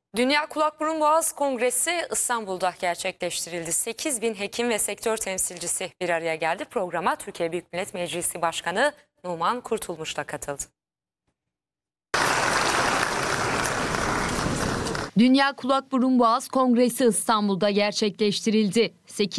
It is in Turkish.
Dünya Kulak Burun Boğaz Kongresi İstanbul'da gerçekleştirildi. 8.000 hekim ve sektör temsilcisi bir araya geldi. Programa Türkiye Büyük Millet Meclisi Başkanı Numan Kurtulmuş da katıldı. Dünya Kulak Burun Boğaz Kongresi İstanbul'da gerçekleştirildi.